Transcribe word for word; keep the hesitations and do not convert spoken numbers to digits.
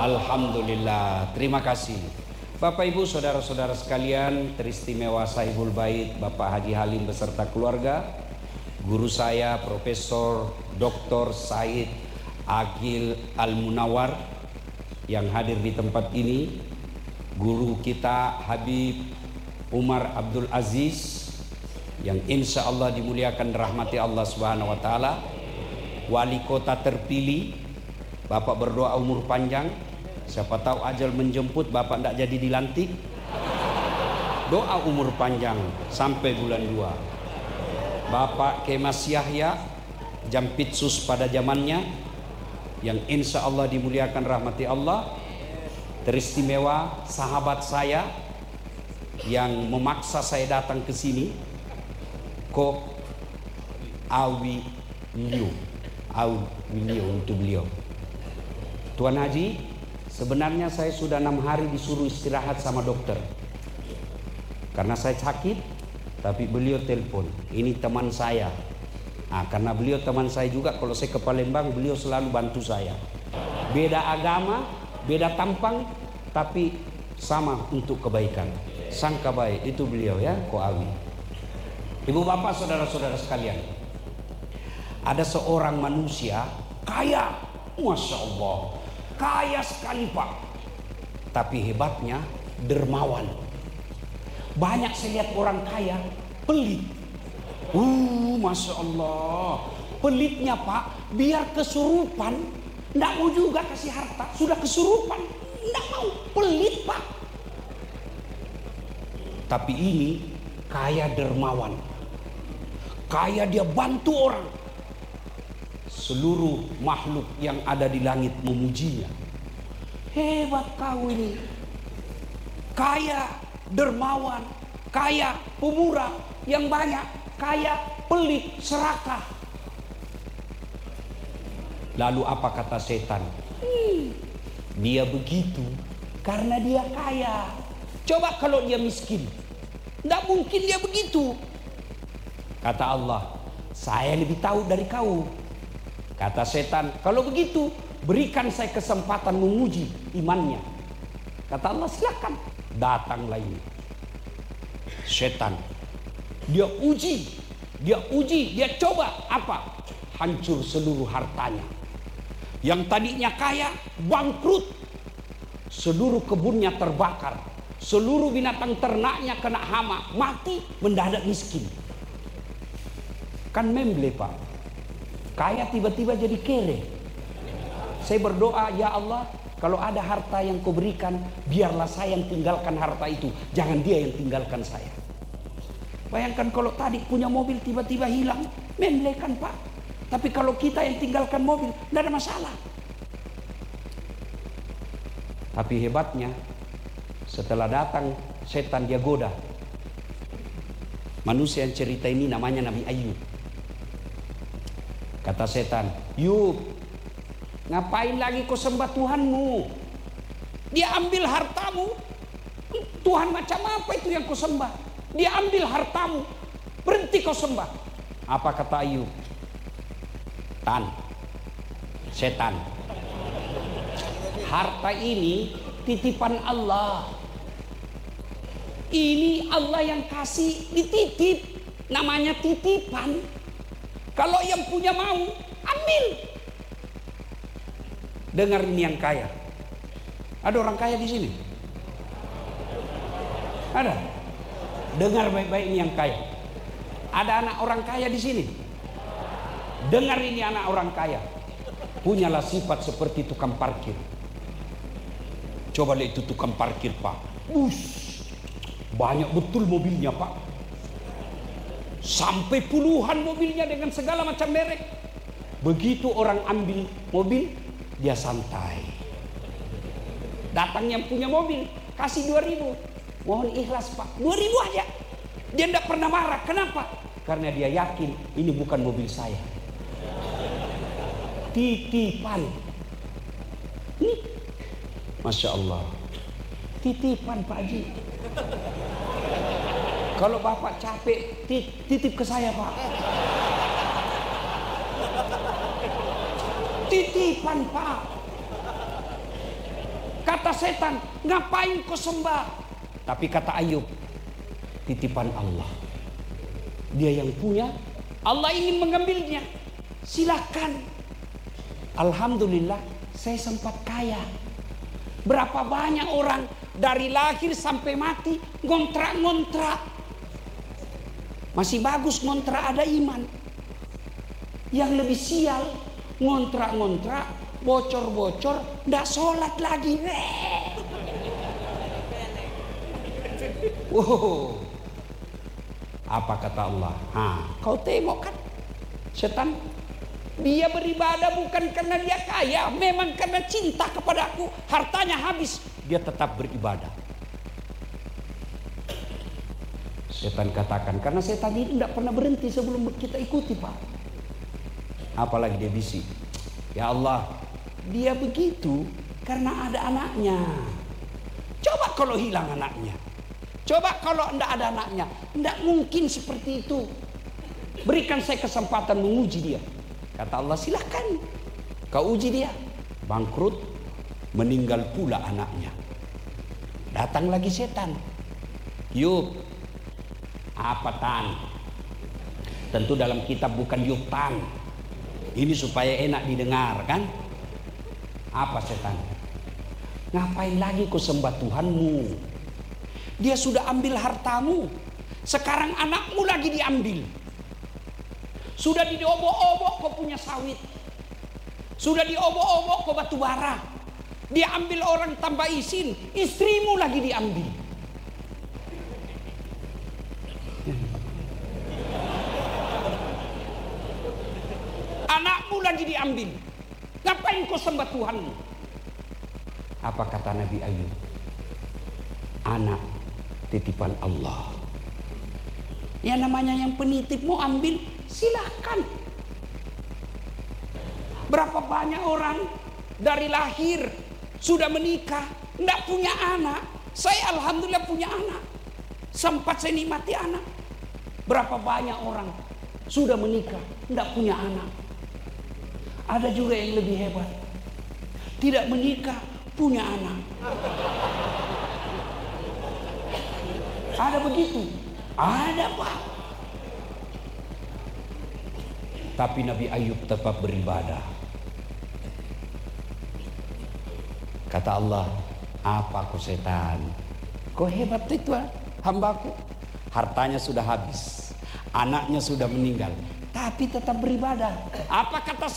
Alhamdulillah, terima kasih. Bapak Ibu saudara-saudara sekalian, teristimewa Sahibul Bait Bapak Haji Halim beserta keluarga, guru saya Profesor Doktor Said Agil Al-Munawar yang hadir di tempat ini, guru kita Habib Umar Abdul Aziz yang insya Allah dimuliakan rahmati Allah Subhanahu wa Ta'ala, wali kota terpilih. Bapak berdoa umur panjang, siapa tahu ajal menjemput Bapak tidak jadi dilantik. Doa umur panjang sampai bulan dua. Bapak Kemas Yahya Jampitsus pada zamannya, yang insya Allah dimuliakan rahmati Allah. Teristimewa sahabat saya yang memaksa saya datang ke sini, Kok Awi Wilio, Awi Wilio untuk beliau. Tuan Haji, sebenarnya saya sudah enam hari disuruh istirahat sama dokter karena saya sakit, tapi beliau telepon, ini teman saya. Nah, karena beliau teman saya juga, kalau saya ke Palembang beliau selalu bantu saya. Beda agama, beda tampang, tapi sama untuk kebaikan. Sangka baik, itu beliau ya, Ko Awi. Ibu bapak saudara-saudara sekalian, ada seorang manusia kaya, Masya Allah, kaya sekali Pak, tapi hebatnya dermawan. Banyak saya lihat orang kaya pelit. Uh, Masya Allah, pelitnya Pak, biar kesurupan, nggak mau juga kasih harta, sudah kesurupan, nggak mau, pelit Pak. Tapi ini kaya dermawan, kaya dia bantu orang. Seluruh makhluk yang ada di langit memujinya. Hebat kau ini, kaya dermawan, kaya pemurah yang banyak, kaya pelit serakah. Lalu apa kata setan? Hmm, dia begitu karena dia kaya. Coba kalau dia miskin, tidak mungkin dia begitu. Kata Allah, saya lebih tahu dari kau. Kata setan, kalau begitu berikan saya kesempatan menguji imannya. Kata Allah, silakan. Datanglah ini setan, dia uji, dia uji, dia coba apa? Hancur seluruh hartanya. Yang tadinya kaya bangkrut, seluruh kebunnya terbakar, seluruh binatang ternaknya kena hama, mati, mendadak miskin. Kan memble Pak, kaya tiba-tiba jadi kere. Saya berdoa, ya Allah, kalau ada harta yang kau berikan, biarlah saya yang tinggalkan harta itu, jangan dia yang tinggalkan saya. Bayangkan kalau tadi punya mobil tiba-tiba hilang, memble kan Pak. Tapi kalau kita yang tinggalkan mobil, tidak ada masalah. Tapi hebatnya, setelah datang setan, dia goda. Manusia yang cerita ini namanya Nabi Ayub. Kata setan, Yub, ngapain lagi kau sembah Tuhanmu? Dia ambil hartamu. Tuhan macam apa itu yang kau sembah? Dia ambil hartamu, berhenti kau sembah. Apa kata Ayub? Tan, setan, harta ini titipan Allah. Ini Allah yang kasih, dititip, namanya titipan. Kalau yang punya mau, ambil. Dengar ini yang kaya. Ada orang kaya di sini? Ada? Dengar baik-baik ini yang kaya. Ada anak orang kaya di sini? Dengar ini anak orang kaya. Punyalah sifat seperti tukang parkir. Coba lihat itu tukang parkir Pak. Bus, banyak betul mobilnya Pak. Sampai puluhan mobilnya dengan segala macam merek. Begitu orang ambil mobil, dia santai. Datang yang punya mobil, kasih dua ribu. Mohon ikhlas Pak, dua ribu aja. Dia tidak pernah marah. Kenapa? Karena dia yakin ini bukan mobil saya. Titipan. Ini, Masya Allah, titipan Pak Haji. Kalau Bapak capek, titip ke saya Pak. Titipan Pak. Kata setan, ngapain kau sembah? Tapi kata Ayub, titipan Allah. Dia yang punya, Allah ingin mengambilnya. Silakan. Alhamdulillah, saya sempat kaya. Berapa banyak orang dari lahir sampai mati ngontrak-ngontrak. Masih bagus ngontrak ada iman. Yang lebih sial, ngontrak-ngontrak, bocor-bocor, ndak sholat lagi. Wow. Apa kata Allah? Ha, kau tengok kan setan, dia beribadah bukan karena dia kaya, memang karena cinta kepada aku. Hartanya habis, dia tetap beribadah. Setan katakan, karena setan ini tidak pernah berhenti sebelum kita ikuti, Pak. Apalagi dia bisik, ya Allah, dia begitu karena ada anaknya. Coba kalau hilang anaknya, coba kalau tidak ada anaknya, tidak mungkin seperti itu. Berikan saya kesempatan menguji dia. Kata Allah, silahkan kau uji dia. Bangkrut, meninggal pula anaknya. Datang lagi setan. Yub, apa tan? Tentu dalam kitab bukan yub tan. Ini supaya enak didengar kan? Apa setan? Ngapain lagi kau sembah Tuhanmu? Dia sudah ambil hartamu. Sekarang anakmu lagi diambil. Sudah diobok-obok kau punya sawit. Sudah diobok-obok kau batu bara. Dia ambil orang tanpa izin. Istrimu lagi diambil. Anakmu lagi diambil. Ngapain kau sembah Tuhanmu? Apa kata Nabi Ayub? Anak titipan Allah. Ya namanya yang penitip mau ambil, silakan. Berapa banyak orang dari lahir sudah menikah, tidak punya anak. Saya alhamdulillah punya anak. Sempat saya nikmati anak. Berapa banyak orang sudah menikah, tidak punya anak. Ada juga yang lebih hebat. Tidak menikah, punya anak. Ada begitu? Ada, Pak. Tapi Nabi Ayub tetap beribadah. Kata Allah, apa kau setan? Kau hebat itu hambaku. Hartanya sudah habis, anaknya sudah meninggal, tapi tetap beribadah. Apa kata